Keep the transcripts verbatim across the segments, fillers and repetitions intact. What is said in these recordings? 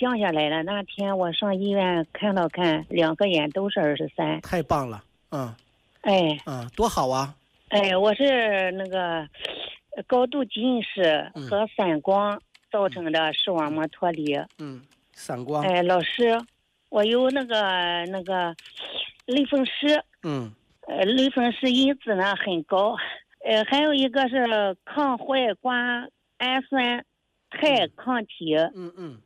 降下来了。那天我上医院看了看，两个眼都是二十三。 太棒了，嗯， 哎， 嗯，多好啊！ 哎，我是那个高度近视和散光造成的视网膜脱离。 嗯，散光。 哎，老师，我有那个那个类风湿。 嗯。 呃，类风湿因子呢很高。呃，还有一个是抗坏瓜氨酸肽抗体。 嗯嗯。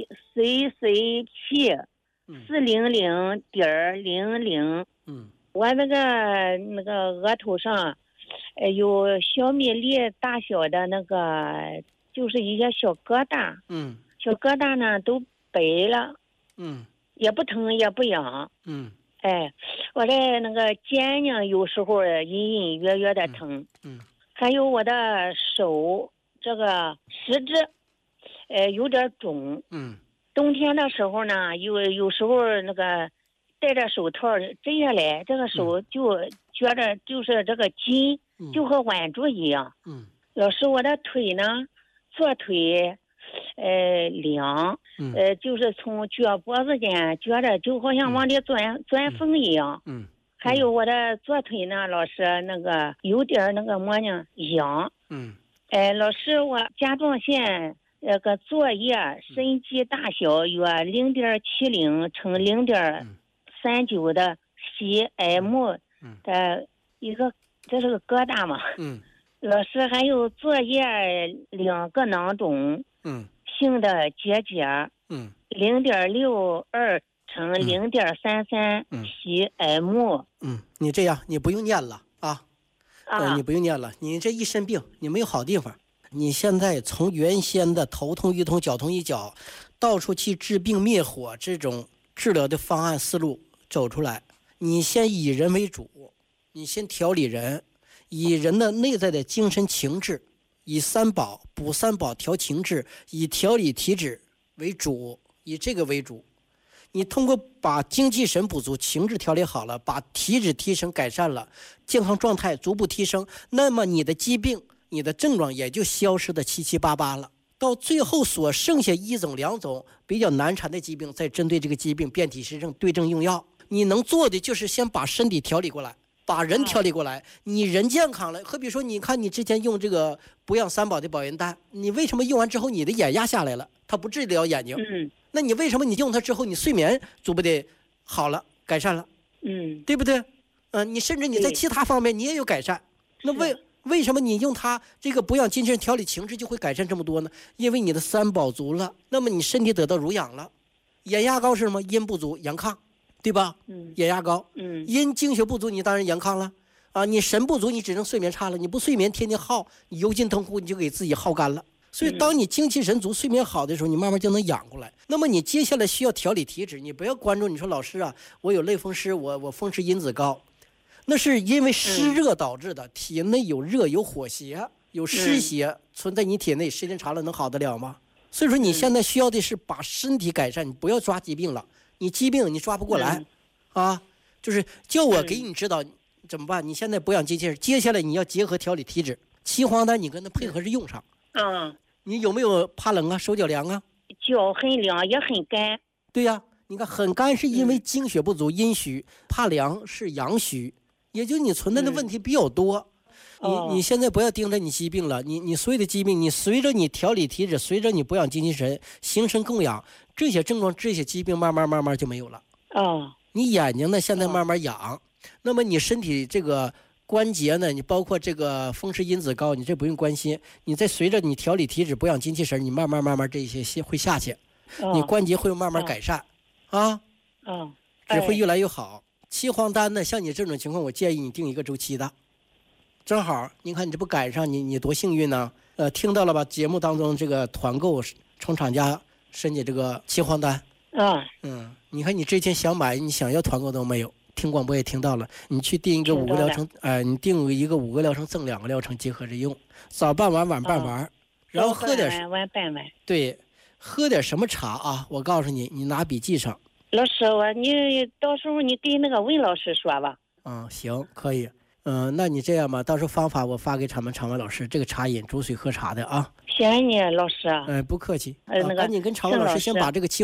C C P 四零零点零零。 嗯。 我那个那个额头上，呃，有小米粒大小的那个，就是一些小疙瘩。 嗯。 小疙瘩呢都白了。 嗯。 也不疼也不痒。 嗯。 哎，我的那个肩呢，有时候隐隐约约的疼。 嗯。嗯还有我的手这个食指，呃，有点肿。 嗯。 冬天的时候呢，有有时候那个戴着手套摘下来，这个手就觉得就是这个筋就和挽住一样。 嗯。 老师，我的腿呢，左腿呃凉。 嗯。 呃，就是从脚脖子间觉得就好像往里钻、嗯、钻风一样。 嗯。嗯还有我的左腿呢，老师那个有点那个么呢痒。 嗯。 哎，老师，我甲状腺那个作业身积大小约零点七零乘零点三九的 C M 的一个，这是个疙瘩嘛？ 嗯。 老师，还有作业两个囊肿。 嗯。 性的结节。 嗯。 零点六二。乘零点三三 P M。 嗯，你这样你不用念了啊， 啊、 呃，你不用念了。你这一身病，你没有好地方。你现在从原先的头痛医头、脚痛医脚，到处去治病灭火这种治疗的方案思路走出来。你先以人为主，你先调理人，以人的内在的精神情志，以三宝补三宝调情志，以调理体质为主，以这个为主。你通过把精气神补足，情志调理好了，把体质提升改善了，健康状态逐步提升，那么你的疾病你的症状也就消失的七七八八了。到最后所剩下一种两种比较难缠的疾病，再针对这个疾病遍体施症对症用药。你能做的就是先把身体调理过来，把人调理过来，你人健康了。可比说你看你之前用这个补养三宝的保元丹，你为什么用完之后你的眼压下来了？它不治疗眼睛。 嗯， 那你为什么你用它之后你睡眠逐步的好了改善了？ 嗯， 对不对？嗯、呃，你甚至你在其他方面你也有改善。那为为什么你用它这个补养精神调理情志就会改善这么多呢？因为你的三宝足了，那么你身体得到濡养了。眼压高是什么？阴不足阳亢，对吧？ 嗯， 眼压高， 嗯， 阴精血不足，你当然阳亢了啊。你神不足，你只能睡眠差了。你不睡眠，天天耗，你油尽灯枯，你就给自己耗干了。所以当你精气神足睡眠好的时候，你慢慢就能养过来。那么你接下来需要调理体质，你不要关注你说老师啊，我有类风湿，我我风湿因子高，那是因为湿热导致的，体内有热有火邪有湿邪存在你体内，时间长了能好得了吗？所以说你现在需要的是把身体改善，你不要抓疾病了，你疾病你抓不过来啊，就是叫我给你指导怎么办。你现在补养精气神，接下来你要结合调理体质，岐黄丹你跟它配合着用上。 嗯， 你有没有怕冷啊？手脚凉啊？ 脚很凉也很干。 对呀、啊，你看很干是因为精血不足，阴虚；怕凉是阳虚，也就你存在的问题比较多。嗯、你你现在不要盯着你疾病了，你你所有的疾病，你随着你调理体质，随着你补养精气神，形成供养，这些症状、这些疾病慢慢慢慢就没有了。 哦， 你眼睛呢现在慢慢养，哦、那么你身体这个关节呢，你包括这个风湿因子高，你这不用关心。你再随着你调理体质、补养精气神，你慢慢慢慢这些会下去，哦、你关节会慢慢改善，哦、啊， 哦， 只会越来越好。岐黄丹呢，像你这种情况，我建议你定一个周期的。正好，你看你这不赶上，你你多幸运呢！呃，听到了吧？节目当中这个团购从厂家申请这个岐黄丹。 啊， 嗯，你看你之前想买，你想要团购都没有。听广播也听到了，你去订一个五个疗程，哎、呃，你订一个五个疗程赠两个疗程，结合着用，早办完晚办完，哦、然后喝点晚办完。对， 喝点什么茶啊？我告诉你，你拿笔记上。 老师，我你到时候你给那个温老师说吧。 嗯，行，可以。嗯、呃，那你这样吧，到时候方法我发给咱们常文老师，这个茶饮煮水喝茶的啊。 谢谢你，老师。 嗯、呃，不客气。 呃，那个， 赶紧跟常文老师先把这个期